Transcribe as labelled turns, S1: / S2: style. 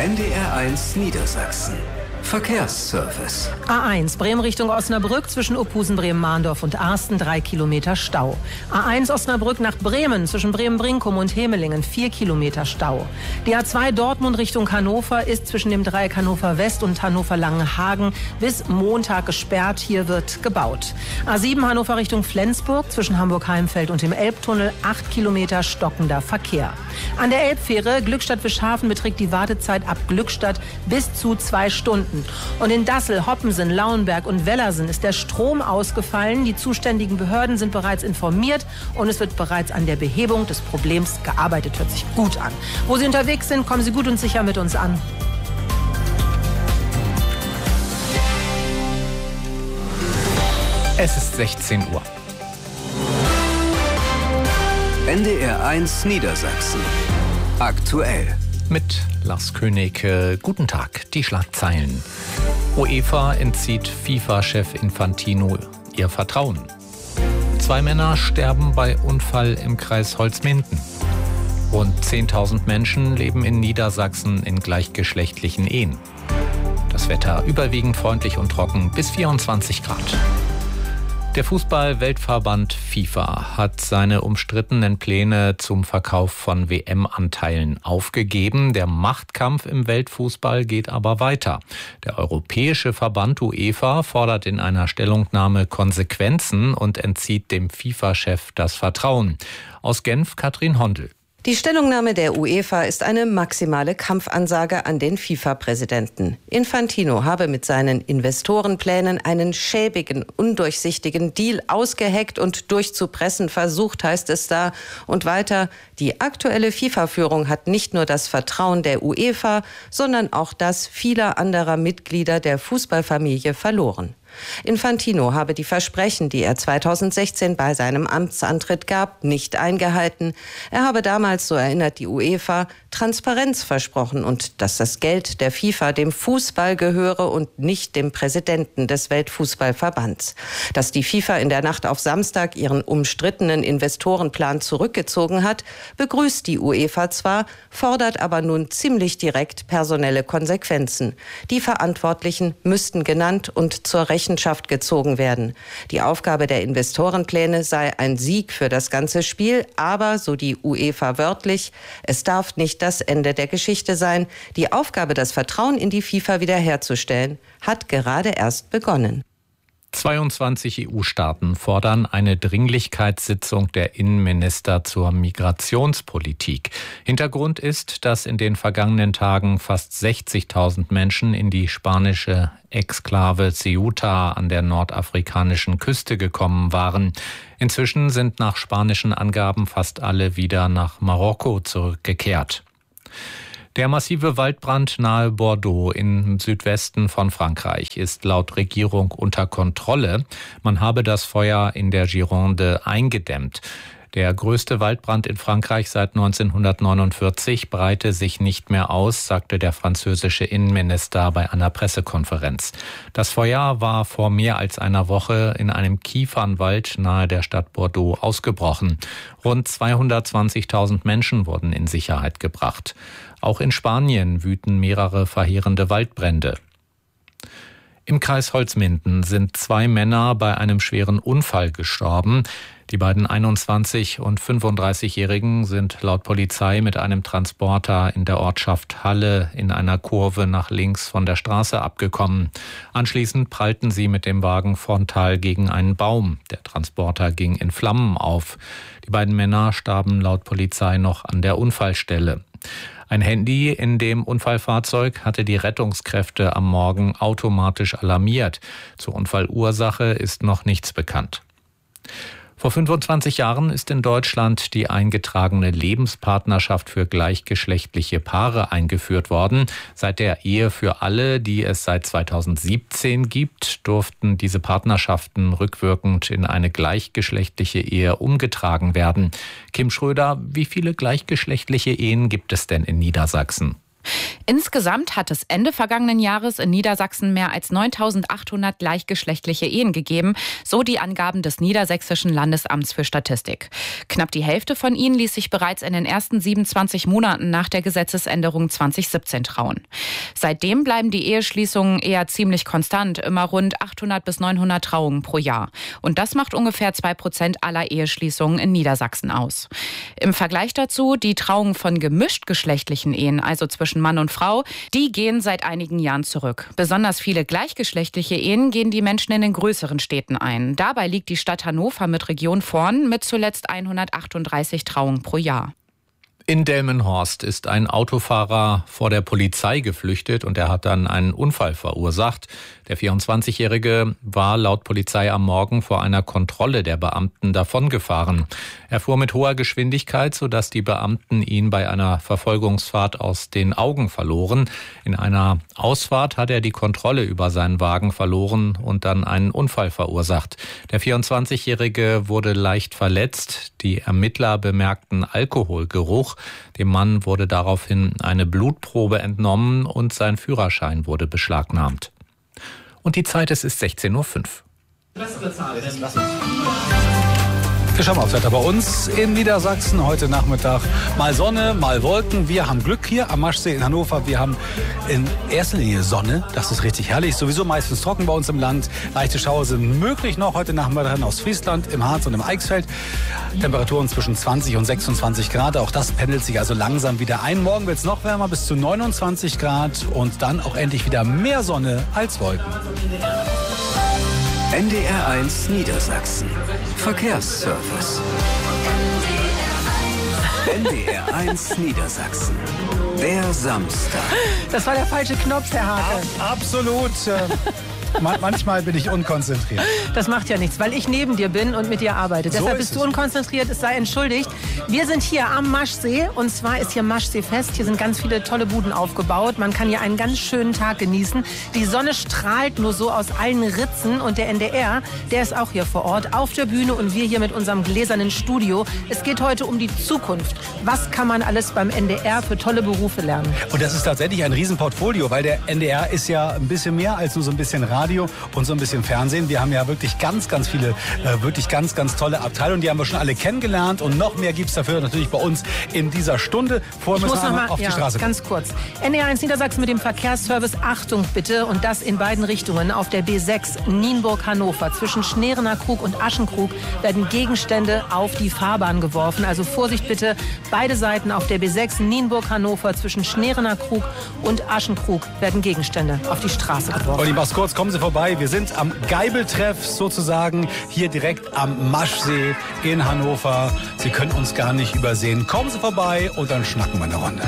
S1: NDR1 Niedersachsen. Verkehrsservice.
S2: A1 Bremen Richtung Osnabrück zwischen Uphusen, Bremen-Mahndorf und Arsten 3 Kilometer Stau. A1 Osnabrück nach Bremen zwischen Bremen-Brinkum und Hemelingen 4 Kilometer Stau. Die A2 Dortmund Richtung Hannover ist zwischen dem Dreieck Hannover West und Hannover Langenhagen bis Montag gesperrt. Hier wird gebaut. A7 Hannover Richtung Flensburg zwischen Hamburg-Heimfeld und dem Elbtunnel 8 Kilometer stockender Verkehr. An der Elbfähre Glückstadt-Wischhafen beträgt die Wartezeit ab Glückstadt bis zu 2 Stunden. Und in Dassel, Hoppensen, Lauenberg und Wellersen ist der Strom ausgefallen. Die zuständigen Behörden sind bereits informiert und es wird bereits an der Behebung des Problems gearbeitet. Hört sich gut an. Wo Sie unterwegs sind, kommen Sie gut und sicher mit uns an.
S3: Es ist 16 Uhr.
S1: NDR1 Niedersachsen. Aktuell.
S3: Mit Lars König. Guten Tag, die Schlagzeilen. UEFA entzieht FIFA-Chef Infantino ihr Vertrauen. 2 Männer sterben bei Unfall im Kreis Holzminden. Rund 10.000 Menschen leben in Niedersachsen in gleichgeschlechtlichen Ehen. Das Wetter überwiegend freundlich und trocken bis 24 Grad. Der Fußball-Weltverband FIFA hat seine umstrittenen Pläne zum Verkauf von WM-Anteilen aufgegeben. Der Machtkampf im Weltfußball geht aber weiter. Der Europäische Verband UEFA fordert in einer Stellungnahme Konsequenzen und entzieht dem FIFA-Chef das Vertrauen. Aus Genf Katrin Hondel.
S4: Die Stellungnahme der UEFA ist eine maximale Kampfansage an den FIFA-Präsidenten. Infantino habe mit seinen Investorenplänen einen schäbigen, undurchsichtigen Deal ausgeheckt und durchzupressen versucht, heißt es da. Und weiter, die aktuelle FIFA-Führung hat nicht nur das Vertrauen der UEFA, sondern auch das vieler anderer Mitglieder der Fußballfamilie verloren. Infantino habe die Versprechen, die er 2016 bei seinem Amtsantritt gab, nicht eingehalten. Er habe damals, so erinnert die UEFA, Transparenz versprochen und dass das Geld der FIFA dem Fußball gehöre und nicht dem Präsidenten des Weltfußballverbands. Dass die FIFA in der Nacht auf Samstag ihren umstrittenen Investorenplan zurückgezogen hat, begrüßt die UEFA zwar, fordert aber nun ziemlich direkt personelle Konsequenzen. Die Verantwortlichen müssten genannt und zur Rechenschaft gezogen werden. Die Aufgabe der Investorenpläne sei ein Sieg für das ganze Spiel, aber, so die UEFA wörtlich, es darf nicht das Ende der Geschichte sein. Die Aufgabe, das Vertrauen in die FIFA wiederherzustellen, hat gerade erst begonnen.
S3: 22 EU-Staaten fordern eine Dringlichkeitssitzung der Innenminister zur Migrationspolitik. Hintergrund ist, dass in den vergangenen Tagen fast 60.000 Menschen in die spanische Exklave Ceuta an der nordafrikanischen Küste gekommen waren. Inzwischen sind nach spanischen Angaben fast alle wieder nach Marokko zurückgekehrt. Der massive Waldbrand nahe Bordeaux im Südwesten von Frankreich ist laut Regierung unter Kontrolle. Man habe das Feuer in der Gironde eingedämmt. Der größte Waldbrand in Frankreich seit 1949 breite sich nicht mehr aus, sagte der französische Innenminister bei einer Pressekonferenz. Das Feuer war vor mehr als einer Woche in einem Kiefernwald nahe der Stadt Bordeaux ausgebrochen. Rund 220.000 Menschen wurden in Sicherheit gebracht. Auch in Spanien wüten mehrere verheerende Waldbrände. Im Kreis Holzminden sind 2 Männer bei einem schweren Unfall gestorben. Die beiden 21- und 35-Jährigen sind laut Polizei mit einem Transporter in der Ortschaft Halle in einer Kurve nach links von der Straße abgekommen. Anschließend prallten sie mit dem Wagen frontal gegen einen Baum. Der Transporter ging in Flammen auf. Die beiden Männer starben laut Polizei noch an der Unfallstelle. Ein Handy in dem Unfallfahrzeug hatte die Rettungskräfte am Morgen automatisch alarmiert. Zur Unfallursache ist noch nichts bekannt. Vor 25 Jahren ist in Deutschland die eingetragene Lebenspartnerschaft für gleichgeschlechtliche Paare eingeführt worden. Seit der Ehe für alle, die es seit 2017 gibt, durften diese Partnerschaften rückwirkend in eine gleichgeschlechtliche Ehe umgetragen werden. Kim Schröder, wie viele gleichgeschlechtliche Ehen gibt es denn in Niedersachsen?
S5: Insgesamt hat es Ende vergangenen Jahres in Niedersachsen mehr als 9.800 gleichgeschlechtliche Ehen gegeben, so die Angaben des Niedersächsischen Landesamts für Statistik. Knapp die Hälfte von ihnen ließ sich bereits in den ersten 27 Monaten nach der Gesetzesänderung 2017 trauen. Seitdem bleiben die Eheschließungen eher ziemlich konstant, immer rund 800 bis 900 Trauungen pro Jahr. Und das macht ungefähr 2% aller Eheschließungen in Niedersachsen aus. Im Vergleich dazu die Trauungen von gemischtgeschlechtlichen Ehen, also zwischen Mann und Frau, die gehen seit einigen Jahren zurück. Besonders viele gleichgeschlechtliche Ehen gehen die Menschen in den größeren Städten ein. Dabei liegt die Stadt Hannover mit Region vorn mit zuletzt 138 Trauungen pro Jahr.
S3: In Delmenhorst ist ein Autofahrer vor der Polizei geflüchtet und er hat dann einen Unfall verursacht. Der 24-Jährige war laut Polizei am Morgen vor einer Kontrolle der Beamten davongefahren. Er fuhr mit hoher Geschwindigkeit, sodass die Beamten ihn bei einer Verfolgungsfahrt aus den Augen verloren. In einer Ausfahrt hat er die Kontrolle über seinen Wagen verloren und dann einen Unfall verursacht. Der 24-Jährige wurde leicht verletzt. Die Ermittler bemerkten Alkoholgeruch. Dem Mann wurde daraufhin eine Blutprobe entnommen und sein Führerschein wurde beschlagnahmt. Und die Zeit, es ist 16:05 Uhr.
S6: Wir schauen mal aufs Wetter bei uns in Niedersachsen. Heute Nachmittag mal Sonne, mal Wolken. Wir haben Glück hier am Maschsee in Hannover. Wir haben in erster Linie Sonne. Das ist richtig herrlich. Sowieso meistens trocken bei uns im Land. Leichte Schauer sind möglich noch heute Nachmittag in Ostfriesland, im Harz und im Eichsfeld. Temperaturen zwischen 20 und 26 Grad. Auch das pendelt sich also langsam wieder ein. Morgen wird es noch wärmer, bis zu 29 Grad. Und dann auch endlich wieder mehr Sonne als Wolken.
S1: NDR1 Niedersachsen. Verkehrsservice. NDR1 Niedersachsen. Der Samstag.
S2: Das war der falsche Knopf, Herr Hake.
S6: Absolut. Manchmal bin ich unkonzentriert.
S2: Das macht ja nichts, weil ich neben dir bin und mit dir arbeite.
S6: So
S2: Deshalb bist du unkonzentriert, es sei entschuldigt. Wir sind hier am Maschsee und zwar ist hier Maschseefest. Hier sind ganz viele tolle Buden aufgebaut. Man kann hier einen ganz schönen Tag genießen. Die Sonne strahlt nur so aus allen Ritzen und der NDR, der ist auch hier vor Ort auf der Bühne und wir hier mit unserem gläsernen Studio. Es geht heute um die Zukunft. Was kann man alles beim NDR für tolle Berufe lernen?
S6: Und das ist tatsächlich ein Riesenportfolio, weil der NDR ist ja ein bisschen mehr als nur so ein bisschen Radio und so ein bisschen Fernsehen. Wir haben ja wirklich ganz, ganz viele, wirklich ganz, ganz tolle Abteilungen. Die haben wir schon alle kennengelernt und noch mehr gibt es dafür natürlich bei uns in dieser Stunde. Vorher müssen wir mal auf die Straße
S2: ganz kurz. NDR1 Niedersachsen mit dem Verkehrsservice. Achtung bitte und das in beiden Richtungen. Auf der B6 Nienburg-Hannover zwischen Schnerener Krug und Aschenkrug werden Gegenstände auf die Fahrbahn geworfen. Also Vorsicht bitte, beide Seiten auf der B6 Nienburg-Hannover zwischen Schnerener Krug und Aschenkrug werden Gegenstände auf die Straße geworfen.
S6: Und ich mach's kurz, kommen Sie vorbei. Wir sind am Geibeltreff sozusagen hier direkt am Maschsee in Hannover. Sie können uns gar nicht übersehen. Kommen Sie vorbei und dann schnacken wir eine Runde.